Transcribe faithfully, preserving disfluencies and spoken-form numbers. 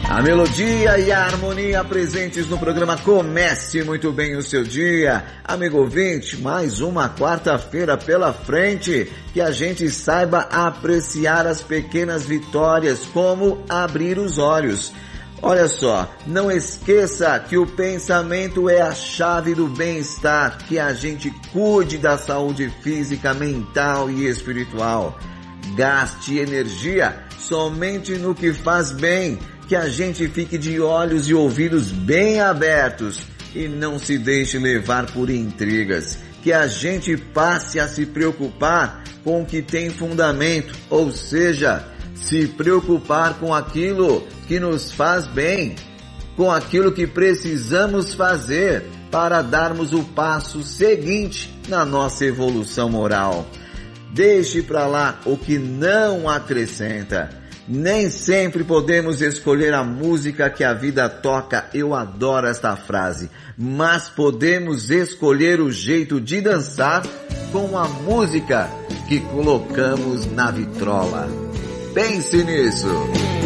A melodia e a harmonia presentes no programa Comece Muito Bem o Seu Dia. Amigo ouvinte, mais uma quarta-feira pela frente, que a gente saiba apreciar as pequenas vitórias, como abrir os olhos. Olha só, não esqueça que o pensamento é a chave do bem-estar, que a gente cuide da saúde física, mental e espiritual. Gaste energia somente no que faz bem, que a gente fique de olhos e ouvidos bem abertos e não se deixe levar por intrigas, que a gente passe a se preocupar com o que tem fundamento, ou seja, se preocupar com aquilo que nos faz bem, com aquilo que precisamos fazer para darmos o passo seguinte na nossa evolução moral. Deixe para lá o que não acrescenta. Nem sempre podemos escolher a música que a vida toca, eu adoro esta frase, mas podemos escolher o jeito de dançar com a música que colocamos na vitrola. Pense nisso!